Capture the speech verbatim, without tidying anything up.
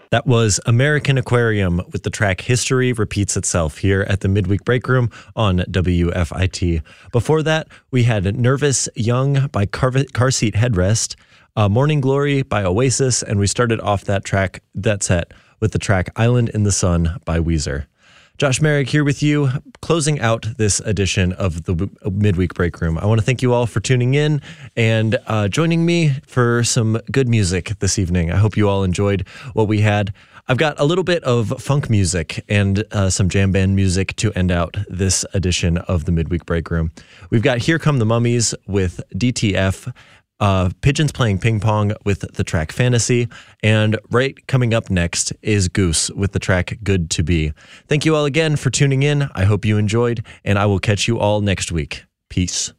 That was American Aquarium with the track History Repeats Itself here at the Midweek Break Room on W F I T. Before that, we had Nervous Young by Car, Car Seat Headrest, uh, Morning Glory by Oasis, and we started off that track, that set, with the track Island in the Sun by Weezer. Josh Merrick here with you, closing out this edition of the Midweek Break Room. I want to thank you all for tuning in and uh, joining me for some good music this evening. I hope you all enjoyed what we had. I've got a little bit of funk music and uh, some jam band music to end out this edition of the Midweek Break Room. We've got Here Come the Mummies with D T F, Uh, Pigeons Playing Ping Pong with the track Fantasy, and right coming up next is Goose with the track Good to Be. Thank you all again for tuning in. I hope you enjoyed, and I will catch you all next week. Peace.